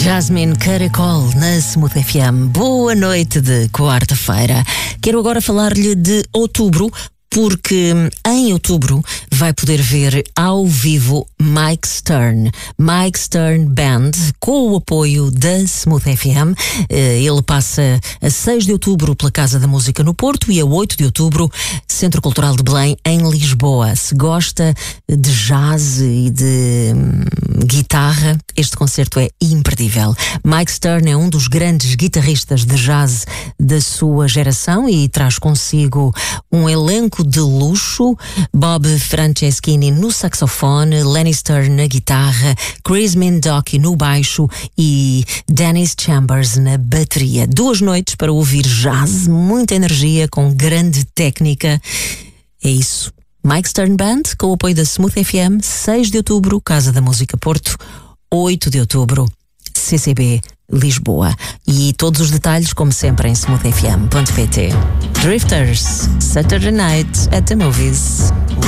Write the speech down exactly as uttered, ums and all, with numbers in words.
Jasmine Caracol na Smooth F M. Boa noite de quarta-feira. Quero agora falar-lhe de outubro, porque em outubro vai poder ver ao vivo Mike Stern, Mike Stern Band, com o apoio da Smooth F M. Ele passa a seis de outubro pela Casa da Música no Porto e a oito de outubro Centro Cultural de Belém em Lisboa. Se gosta de jazz e de hum, guitarra, este concerto é imperdível. Mike Stern é um dos grandes guitarristas de jazz da sua geração e traz consigo um elenco de luxo: Bob Franceschini no saxofone, Lenny Stern na guitarra, Chris Mindoki no baixo e Dennis Chambers na bateria. Duas noites para ouvir jazz, muita energia, com grande técnica. É isso. Mike Stern Band, com o apoio da Smooth F M, seis de outubro, Casa da Música Porto, oito de outubro, C C B Lisboa. E todos os detalhes, como sempre, em smooth f m ponto p t. Drifters, Saturday Night at the Movies.